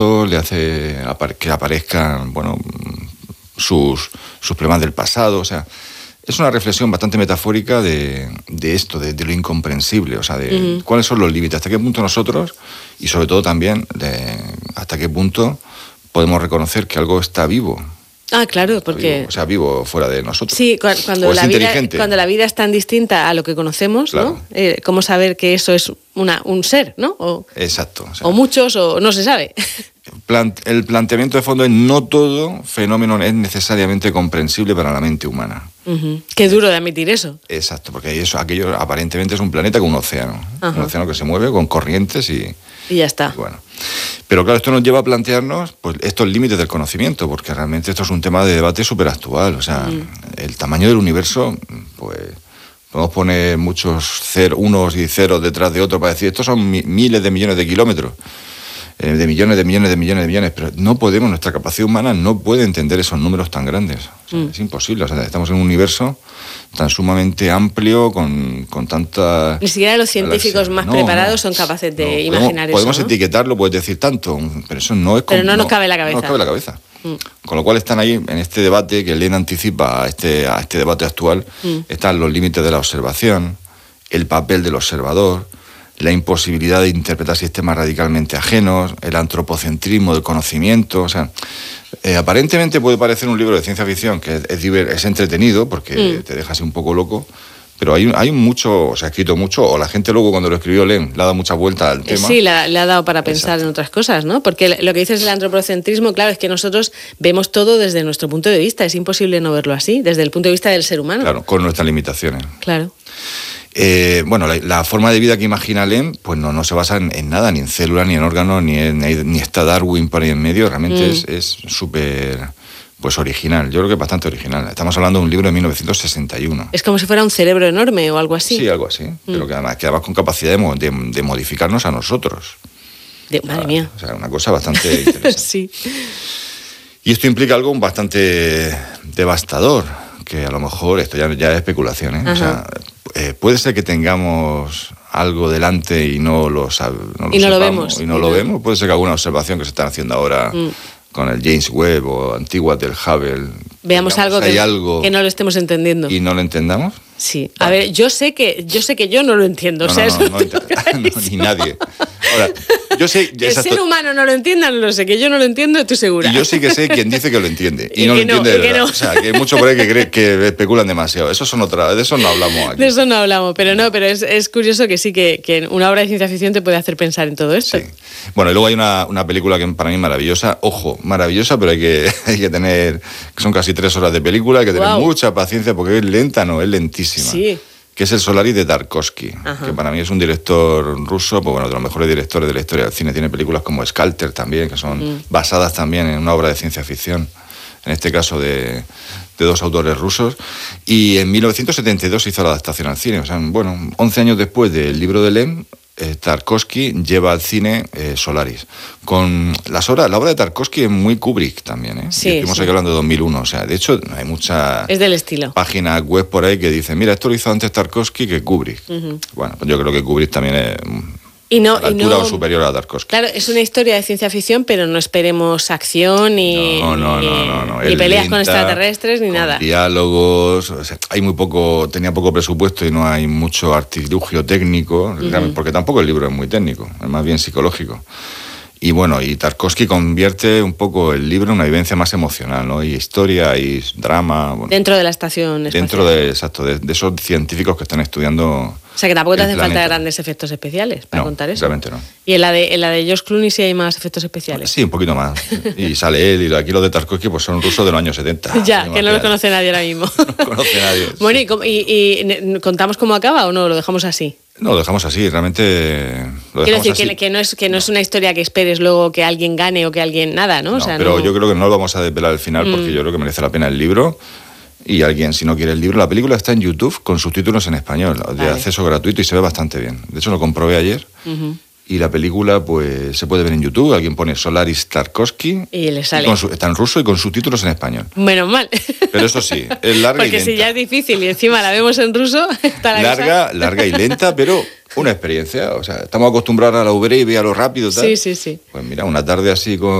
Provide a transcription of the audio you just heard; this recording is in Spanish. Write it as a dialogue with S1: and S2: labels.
S1: le hace que aparezcan, bueno, sus problemas del pasado, o sea, es una reflexión bastante metafórica de esto, de lo incomprensible, o sea, de cuáles son los límites, hasta qué punto nosotros, y sobre todo también, hasta qué punto podemos reconocer que algo está vivo.
S2: Ah, claro, porque...
S1: Vivo, o sea, vivo fuera de nosotros.
S2: Sí, cuando la vida es tan distinta a lo que conocemos, claro, ¿no? ¿Cómo saber que eso es un ser, ¿no?
S1: Exacto.
S2: O muchos, o no se sabe.
S1: El planteamiento de fondo es: no todo fenómeno es necesariamente comprensible para la mente humana.
S2: Qué duro de admitir eso.
S1: Exacto, porque aquello aparentemente es un planeta con un océano. Un océano que se mueve con corrientes y
S2: ya está.
S1: Y bueno. Pero claro, esto nos lleva a plantearnos pues estos límites del conocimiento, porque realmente esto es un tema de debate súper actual. O sea, el tamaño del universo, pues podemos poner muchos unos y ceros detrás de otros para decir, estos son miles de millones de kilómetros. De millones, pero no podemos, nuestra capacidad humana no puede entender esos números tan grandes. O sea, es imposible. O sea, estamos en un universo tan sumamente amplio, con tanta...
S2: Ni siquiera los científicos más preparados son capaces de imaginar eso.
S1: Podemos etiquetarlo, puedes decir tanto, pero eso no es...
S2: Pero no nos cabe la cabeza.
S1: No nos cabe la cabeza. Con lo cual están ahí, en este debate que Len anticipa a este debate actual, están los límites de la observación, el papel del observador, la imposibilidad de interpretar sistemas radicalmente ajenos, el antropocentrismo del conocimiento. O sea, aparentemente puede parecer un libro de ciencia ficción que es entretenido porque te deja así un poco loco, pero hay mucho, o se ha escrito mucho, o la gente luego cuando lo escribió Len le ha dado mucha vuelta al tema.
S2: Sí, le ha dado para pensar en otras cosas, ¿no? Porque lo que dices del antropocentrismo, claro, es que nosotros vemos todo desde nuestro punto de vista, es imposible no verlo así, desde el punto de vista del ser humano.
S1: Claro, con nuestras limitaciones.
S2: Claro.
S1: Bueno, la forma de vida que imagina Len, pues no se basa en nada, ni en células, ni en órganos, ni está Darwin por ahí en medio. Realmente es súper, pues, original. Yo creo que es bastante original. Estamos hablando de un libro de 1961.
S2: Es como si fuera un cerebro enorme o algo así.
S1: Sí, algo así. Pero que además con capacidad de modificarnos a nosotros.
S2: Madre mía.
S1: O sea, una cosa bastante interesante.
S2: Sí.
S1: Y esto implica algo bastante devastador, que a lo mejor esto ya es especulación, ¿eh? O sea, puede ser que tengamos algo delante y no lo
S2: vemos.
S1: Y no lo vemos. Puede ser que alguna observación que se están haciendo ahora con el James Webb o antiguas del Hubble,
S2: veamos algo que no lo estemos entendiendo.
S1: ¿Y no lo entendamos?
S2: Sí. A ver, yo sé que yo no lo entiendo.
S1: Ni nadie. Ahora, yo sé...
S2: Que el ser humano no lo entienda, no lo sé. Que yo no lo entiendo, estoy segura.
S1: Y yo sí que sé quien dice que lo entiende. Y no lo entiende de verdad. No. O sea, que hay mucho por ahí que cree que especulan demasiado. De eso no hablamos aquí.
S2: De eso no hablamos, pero es curioso que sí, que una obra de ciencia ficción te puede hacer pensar en todo esto.
S1: Sí. Bueno, y luego hay una película que para mí es maravillosa. Ojo, maravillosa, pero hay que tener... Son casi 3 horas de película, hay que tener mucha paciencia porque es lenta, no, es lentísima.
S2: Sí.
S1: Que es el Solaris de Tarkovsky, que para mí es un director ruso, pues bueno, de los mejores directores de la historia del cine. Tiene películas como Skalter también, que son basadas también en una obra de ciencia ficción, en este caso de 2 autores rusos. Y en 1972 se hizo la adaptación al cine. O sea, bueno, 11 años después del libro de Len, Tarkovsky lleva al cine Solaris. Con la obra de Tarkovsky es muy Kubrick también, ¿eh?
S2: Sí,
S1: estuvimos aquí hablando de 2001. O sea, de hecho, hay muchas páginas web por ahí que dicen, mira, esto lo hizo antes Tarkovsky que Kubrick. Bueno, pues yo creo que Kubrick también es... a la altura o superior a Tarkovsky.
S2: Claro, es una historia de ciencia ficción, pero no esperemos acción ni peleas con extraterrestres ni nada.
S1: Diálogos, o sea, tenía poco presupuesto y no hay mucho artilugio técnico, porque tampoco el libro es muy técnico, es más bien psicológico. Y bueno, y Tarkovsky convierte un poco el libro en una vivencia más emocional, ¿no? Y historia y drama. Bueno,
S2: dentro de la estación espacial.
S1: De esos científicos que están estudiando.
S2: O sea, que tampoco te hacen falta grandes efectos especiales para contar eso.
S1: Realmente no.
S2: Y en la de George Clooney sí hay más efectos especiales.
S1: Sí, un poquito más. Y sale él, y aquí los de Tarkovsky pues son rusos de los años 70.
S2: Ya, que no los conoce nadie ahora mismo.
S1: No conoce nadie.
S2: Bueno, ¿y contamos cómo acaba o no? ¿Lo dejamos así?
S1: No, lo dejamos así, realmente lo
S2: Quiero
S1: dejamos
S2: decir
S1: así.
S2: Que no es una historia que esperes luego que alguien gane o que alguien nada, ¿no?
S1: No,
S2: o sea,
S1: pero yo creo que no lo vamos a desvelar al final porque yo creo que merece la pena el libro. Y alguien, si no quiere el libro, la película está en YouTube con subtítulos en español, de acceso gratuito, y se ve bastante bien. De hecho, lo comprobé ayer. Y la película, pues, se puede ver en YouTube. Alguien pone Solaris Tarkovsky.
S2: Y le sale.
S1: Está en ruso y con subtítulos en español.
S2: Menos mal.
S1: Pero eso sí, es larga y lenta.
S2: Porque si ya es difícil y encima la vemos en ruso, está la cosa.
S1: Larga y lenta, pero una experiencia. O sea, estamos acostumbrados a la Uber y a lo rápido, tal.
S2: Sí.
S1: Pues mira, una tarde así con